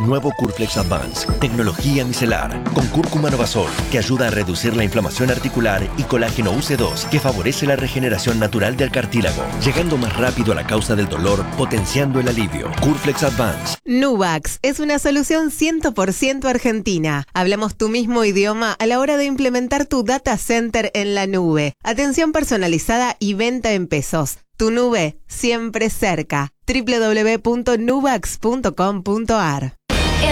Nuevo Curflex Advance, tecnología micelar, con cúrcuma Novasol, que ayuda a reducir la inflamación articular, y colágeno UC2, que favorece la regeneración natural del cartílago, llegando más rápido a la causa del dolor, potenciando el alivio. Curflex Advance. Nuvax es una solución 100% argentina. Hablamos tu mismo idioma a la hora de implementar tu data center en la nube. Atención personalizada y venta en pesos. Tu nube siempre cerca. www.nuvax.com.ar